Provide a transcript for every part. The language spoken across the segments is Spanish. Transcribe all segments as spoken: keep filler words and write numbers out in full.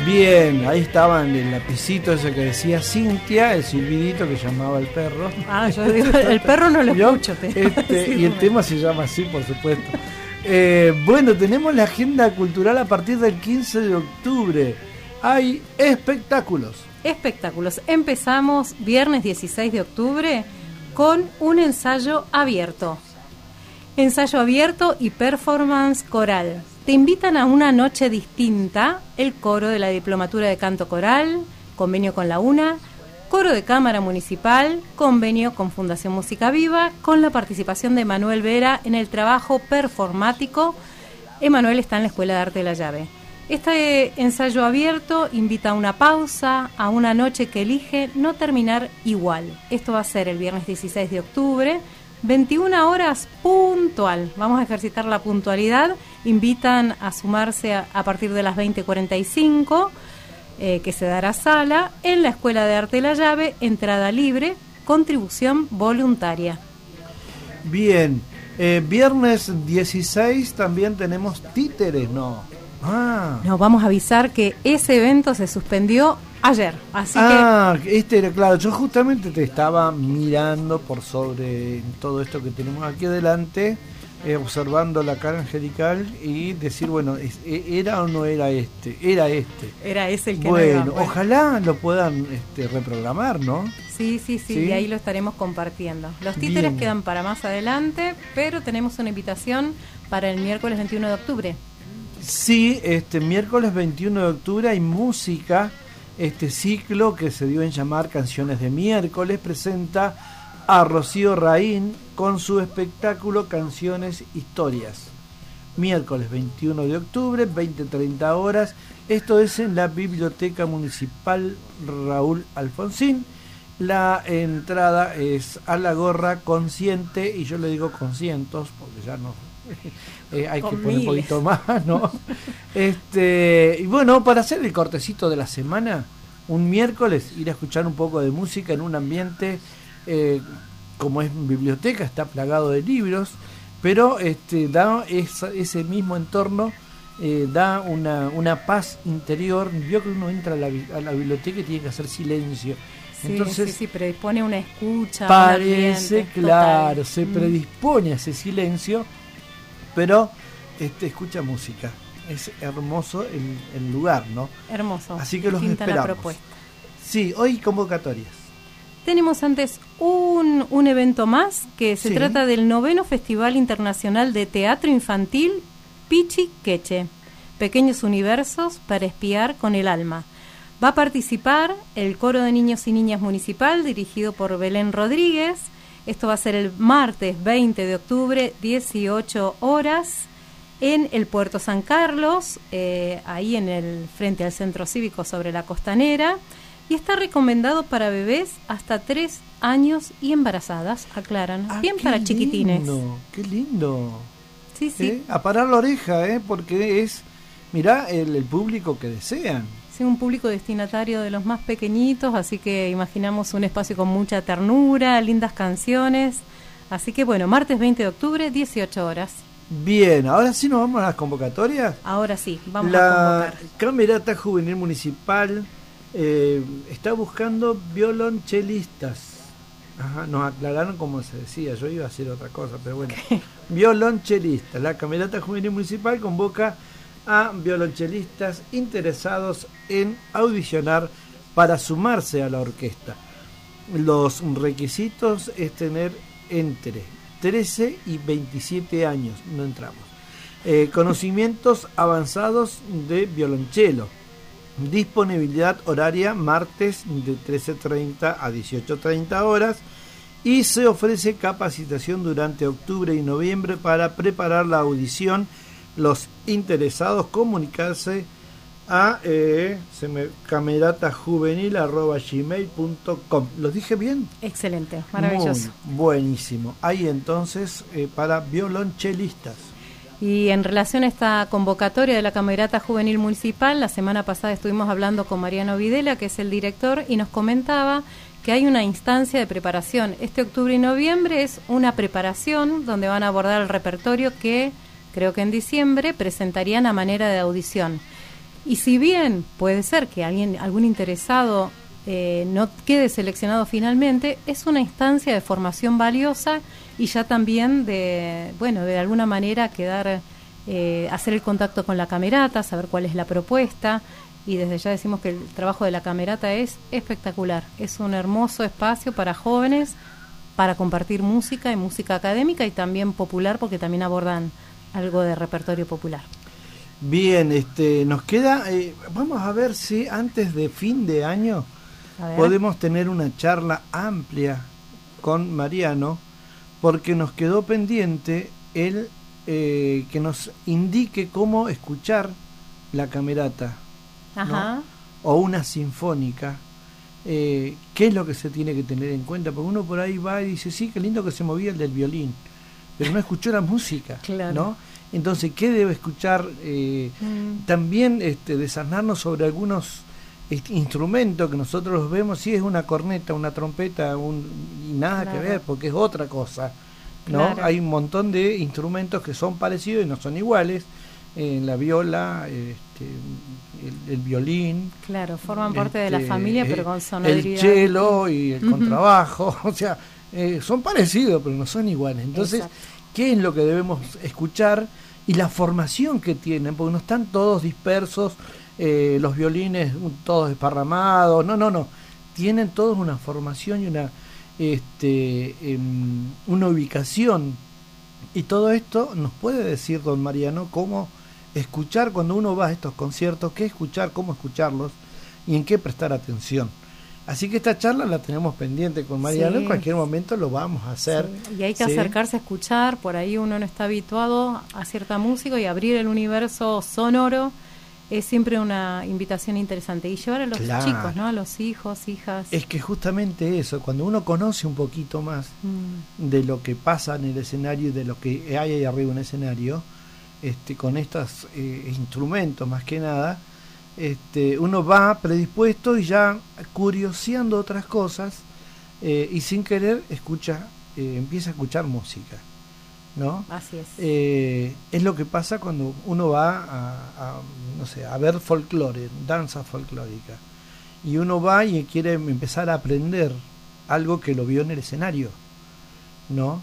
Bien, ahí estaban el lapicito ese que decía Cintia, el silbidito que llamaba el perro. Ah, yo digo, el perro no lo escucho. Este, sí, y el tema se llama así, por supuesto. Eh, bueno, tenemos la agenda cultural a partir del quince de octubre. Hay espectáculos. Espectáculos. Empezamos viernes dieciséis de octubre con un ensayo abierto. Ensayo abierto y performance coral. Te invitan a una noche distinta, el coro de la Diplomatura de Canto Coral, convenio con la UNA, coro de Cámara Municipal, convenio con Fundación Música Viva, con la participación de Emanuel Vera en el trabajo performático. Emanuel está en la Escuela de Arte de la Llave. Este ensayo abierto invita a una pausa, a una noche que elige no terminar igual. Esto va a ser el viernes dieciséis de octubre, veintiuna horas puntual. Vamos a ejercitar la puntualidad. Invitan a sumarse a, a partir de las veinte cuarenta y cinco, eh, que se dará sala en la Escuela de Arte de la Llave, entrada libre, contribución voluntaria. Bien, eh, viernes dieciséis también tenemos títeres, ¿no? Ah. Nos vamos a avisar que ese evento se suspendió ayer, así ah, que... este era claro, yo justamente te estaba mirando por sobre todo esto que tenemos aquí adelante, eh, observando la cara angelical y decir, bueno, es, ¿era o no era este? Era este. Era ese el que bueno, no iba, pues. Ojalá lo puedan este, reprogramar, ¿no? Sí, sí, sí, sí, y ahí lo estaremos compartiendo. Los títeres Bien. Quedan para más adelante, pero tenemos una invitación para el miércoles veintiuno de octubre. Sí, este miércoles veintiuno de octubre hay música. Este ciclo que se dio en llamar Canciones de Miércoles presenta a Rocío Raín con su espectáculo Canciones Historias. Miércoles veintiuno de octubre, veinte treinta horas. Esto es en la Biblioteca Municipal Raúl Alfonsín. La entrada es a la gorra consciente, y yo le digo conscientos porque ya no... Eh, hay Con que poner miles. Un poquito más, ¿no? este y bueno, para hacer el cortecito de la semana, un miércoles ir a escuchar un poco de música en un ambiente eh, como es biblioteca, está plagado de libros, pero este da esa, ese mismo entorno, eh, da una, una paz interior. Vio que uno entra a la, a la biblioteca y tiene que hacer silencio. Sí, Entonces, sí, sí, predispone una escucha. Parece, un claro, total. se predispone a ese silencio, pero este, escucha música. Es hermoso el, el lugar, ¿no? Hermoso. Así que los esperamos. La propuesta. Sí, hoy convocatorias. Tenemos antes un, un evento más, que se sí. trata del noveno Festival Internacional de Teatro Infantil Pichi Queche, Pequeños Universos para Espiar con el Alma. Va a participar el Coro de Niños y Niñas Municipal, dirigido por Belén Rodríguez. Esto va a ser el martes veinte de octubre, dieciocho horas, en el Puerto San Carlos, eh, ahí en el frente al Centro Cívico sobre la Costanera, y está recomendado para bebés hasta tres años y embarazadas, aclaran. Ah, bien para chiquitines. Lindo, qué lindo. Sí, sí. ¿Eh? A parar la oreja, ¿eh? Porque es, mirá, el, el público que desean. Sí, un público destinatario de los más pequeñitos, así que imaginamos un espacio con mucha ternura, lindas canciones. Así que bueno, martes veinte de octubre, dieciocho horas. Bien, ahora sí nos vamos a las convocatorias. Ahora sí, vamos la a convocar. La Camerata Juvenil Municipal eh, está buscando violonchelistas. Ajá, nos aclararon como se decía, yo iba a hacer otra cosa, pero bueno. Violonchelistas. La Camerata Juvenil Municipal convoca a violonchelistas interesados en audicionar para sumarse a la orquesta. Los requisitos es tener entre trece y veintisiete años, no entramos. Eh, conocimientos avanzados de violonchelo. Disponibilidad horaria martes de trece treinta a dieciocho treinta horas, y se ofrece capacitación durante octubre y noviembre para preparar la audición. Los interesados comunicarse a eh, se me, cameratajuvenil arroba gmail punto com. ¿Los dije bien? Excelente, maravilloso. Muy buenísimo. Ahí entonces eh, para violonchelistas. Y en relación a esta convocatoria de la Camerata Juvenil Municipal, la semana pasada estuvimos hablando con Mariano Videla, que es el director, y nos comentaba que hay una instancia de preparación. Este octubre y noviembre es una preparación donde van a abordar el repertorio que creo que en diciembre presentarían a manera de audición. Y si bien puede ser que alguien, algún interesado eh, no quede seleccionado finalmente, es una instancia de formación valiosa y ya también de, bueno, de alguna manera quedar, eh, hacer el contacto con la camerata, saber cuál es la propuesta. Y desde ya decimos que el trabajo de la camerata es espectacular. Es un hermoso espacio para jóvenes, para compartir música y música académica y también popular, porque también abordan algo de repertorio popular. Bien, este, nos queda, eh, vamos a ver si antes de fin de año podemos tener una charla amplia con Mariano, porque nos quedó pendiente el eh, que nos indique cómo escuchar la camerata. Ajá. ¿No? O una sinfónica, eh, ¿qué es lo que se tiene que tener en cuenta? Porque uno por ahí va y dice, sí, qué lindo que se movía el del violín, pero no escuchó la música, claro. ¿No? Entonces, ¿qué debe escuchar? Eh, mm. También este, desasnarnos sobre algunos este, instrumentos que nosotros los vemos, sí, es una corneta, una trompeta, un, y nada claro. que ver, porque es otra cosa, ¿no? Claro. Hay un montón de instrumentos que son parecidos y no son iguales. Eh, la viola, este, el, el violín. Claro, forman parte este, de la familia, pero con sonoridad. El cello y el uh-huh. contrabajo, o sea, eh, son parecidos, pero no son iguales. Entonces, exacto. ¿Qué es lo que debemos escuchar? Y la formación que tienen, porque no están todos dispersos, eh, los violines todos desparramados, no, no, no. Tienen todos una formación y una, este, eh, una ubicación. Y todo esto nos puede decir don Mariano cómo escuchar cuando uno va a estos conciertos, qué escuchar, cómo escucharlos y en qué prestar atención. Así que esta charla la tenemos pendiente con Mariano, sí. En cualquier momento lo vamos a hacer. Sí. Y hay que ¿sí? acercarse a escuchar, por ahí uno no está habituado a cierta música y abrir el universo sonoro es siempre una invitación interesante. Y llevar a los claro. chicos, ¿no? A los hijos, hijas. Es que justamente eso, cuando uno conoce un poquito más mm. de lo que pasa en el escenario y de lo que hay ahí arriba en el escenario, este, con estos eh, instrumentos más que nada, este, uno va predispuesto y ya curioseando otras cosas eh, y sin querer escucha, eh, empieza a escuchar música, ¿no? Así es. Eh, es lo que pasa cuando uno va a, a, no sé, a ver folclore, danza folclórica, y uno va y quiere empezar a aprender algo que lo vio en el escenario, ¿no?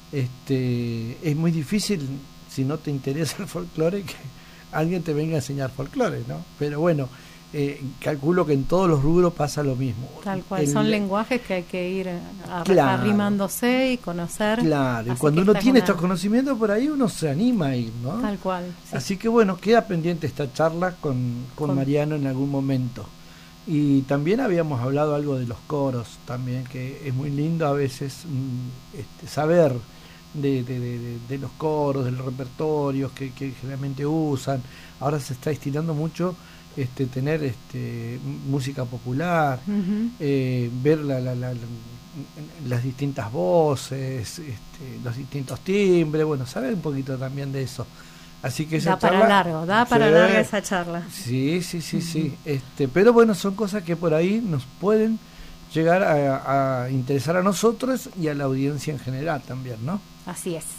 Este, es muy difícil, si no te interesa el folclore, que alguien te venga a enseñar folclore, ¿no? Pero bueno, eh, calculo que en todos los rubros pasa lo mismo. Tal cual, el, son lenguajes que hay que ir a, claro, arrimándose y conocer. Claro, y cuando uno tiene una... estos conocimientos por ahí, uno se anima a ir, ¿no? Tal cual. Sí. Así que bueno, queda pendiente esta charla con, con, con Mariano en algún momento. Y también habíamos hablado algo de los coros también, que es muy lindo a veces mmm, este, saber de, de, de, de los coros, de los repertorios que, que generalmente usan. Ahora se está estilando mucho este, tener este, música popular, uh-huh. eh, ver la, la, la, la, las distintas voces, este, los distintos timbres, bueno, saber un poquito también de eso. Así que esa da para charla, largo, da para sí, larga esa charla. Sí, sí, sí, uh-huh. sí. Este, pero bueno, son cosas que por ahí nos pueden llegar a, a interesar a nosotros y a la audiencia en general también, ¿no? Así es.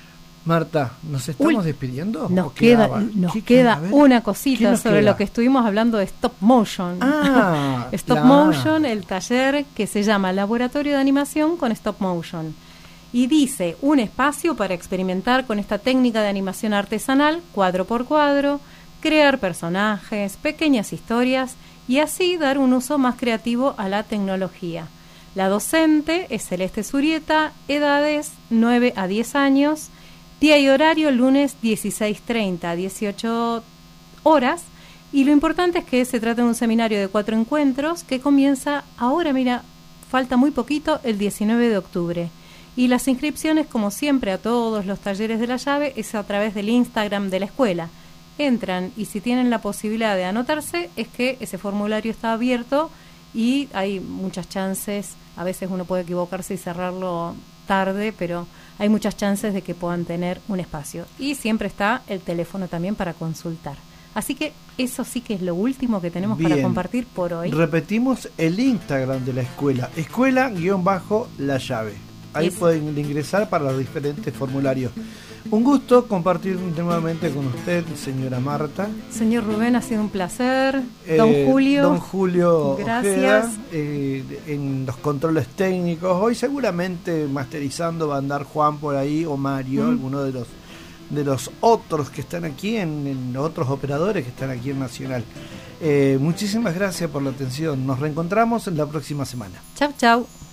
Marta, ¿nos estamos Uy, despidiendo? Nos queda, nos queda una cosita sobre queda? lo que estuvimos hablando de Stop Motion. Ah, Stop la... Motion, el taller que se llama Laboratorio de Animación con Stop Motion. Y dice, un espacio para experimentar con esta técnica de animación artesanal, cuadro por cuadro, crear personajes, pequeñas historias y así dar un uso más creativo a la tecnología. La docente es Celeste Zurieta, edades nueve a diez años, día y horario lunes dieciséis treinta a dieciocho horas, y lo importante es que se trata de un seminario de cuatro encuentros que comienza ahora, mira, falta muy poquito, el diecinueve de octubre. Y las inscripciones, como siempre, a todos los talleres de la llave es a través del Instagram de la escuela. Entran y si tienen la posibilidad de anotarse, es que ese formulario está abierto y hay muchas chances, a veces uno puede equivocarse y cerrarlo tarde, pero hay muchas chances de que puedan tener un espacio. Y siempre está el teléfono también para consultar. Así que eso sí que es lo último que tenemos Bien. para compartir por hoy. Repetimos el Instagram de la escuela, escuela-la llave. Ahí es. pueden ingresar para los diferentes formularios. Un gusto compartir nuevamente con usted, señora Marta. Señor Rubén, ha sido un placer. Eh, don Julio. Don Julio Gracias. Ojeda, eh, en los controles técnicos. Hoy seguramente masterizando va a andar Juan por ahí o Mario, mm. alguno de los de los otros que están aquí, en, en otros operadores que están aquí en Nacional. Eh, muchísimas gracias por la atención. Nos reencontramos en la próxima semana. Chau, chau.